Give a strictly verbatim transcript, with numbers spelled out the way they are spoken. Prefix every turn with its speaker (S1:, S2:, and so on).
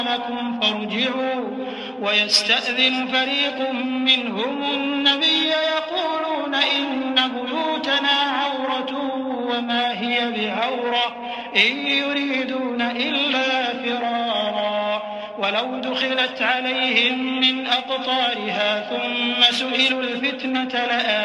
S1: لكم فارجعوا ويستأذن فريق منهم النبي يقولون إن بيوتنا عورة وما هي بعورة إن يريدون إلا فرارا ولو دخلت عليهم من أقطارها ثم سئلوا الفتنة لآتوها